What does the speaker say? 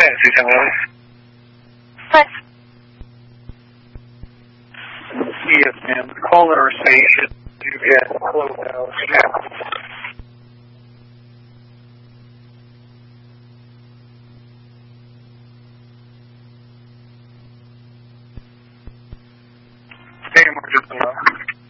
19. What? Yes, ma'am. The caller saying you get closed out. Hey, Mark,